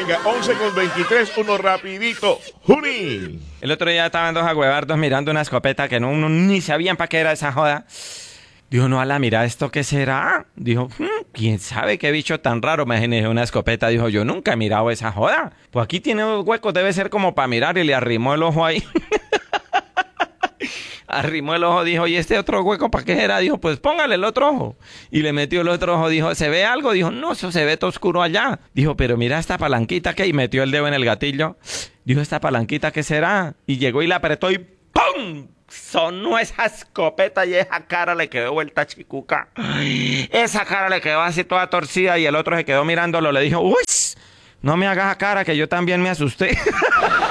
Venga, 11:23, uno rapidito. Juni. El otro día estaban dos agüevardos mirando una escopeta que no, uno ni sabían para qué era esa joda. Dijo, no, ala, mira, ¿esto qué será? Dijo, ¿quién sabe qué bicho tan raro? Me imaginé una escopeta. Dijo, yo nunca he mirado esa joda. Pues aquí tiene dos huecos, debe ser como para mirar, y le arrimó el ojo ahí. Arrimó el ojo, dijo, ¿y este otro hueco para qué era? Dijo, pues póngale el otro ojo. Y le metió el otro ojo, dijo, ¿se ve algo? Dijo, no, eso se ve todo oscuro allá. Dijo, pero mira esta palanquita que... Y metió el dedo en el gatillo. Dijo, ¿esta palanquita qué será? Y llegó y la apretó y ¡pum! Sonó esa escopeta y esa cara le quedó vuelta chicuca. Esa cara le quedó así toda torcida y el otro se quedó mirándolo. Le dijo, uy, no me hagas cara que yo también me asusté.